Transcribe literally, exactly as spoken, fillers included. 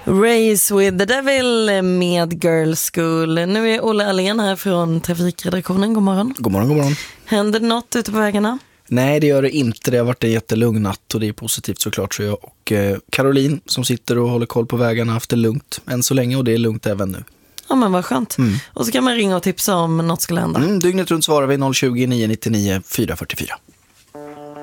Race with the Devil med Girl School. Nu är Olle Allén här från Trafikredaktionen. God morgon. God morgon, god morgon. Händer det något ute på vägarna? Nej, det gör det inte. Det har varit en jättelugn natt och det är positivt såklart. Så jag och eh, Caroline som sitter och håller koll på vägarna har haft det lugnt än så länge och det är lugnt även nu. Ja, men vad skönt. Mm. Och så kan man ringa och tipsa om något skulle hända. Mm, dygnet runt svarar vi noll tjugo, nio nio nio, fyra fyra fyra.